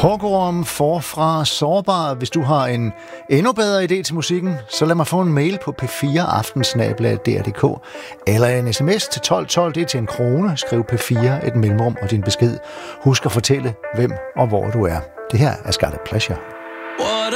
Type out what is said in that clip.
Hårgården forfra sårbar. Hvis du har en endnu bedre idé til musikken, så lad mig få en mail på p4aftensnabel@dr.dk eller en sms til 1212, det er til 1 krone. Skriv P4 et mellemrum og din besked. Husk at fortælle, hvem og hvor du er. Det her er Scarlet Pleasure.